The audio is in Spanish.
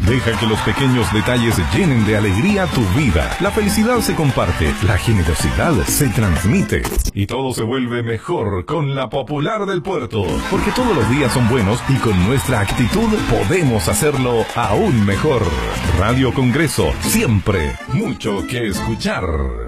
Deja que los pequeños detalles llenen de alegría tu vida. La felicidad se comparte, la generosidad se transmite. Y todo se vuelve mejor con la Popular del Puerto. Porque todos los días son buenos y con nuestra actitud podemos hacerlo aún mejor. Radio Congreso, siempre mucho que escuchar.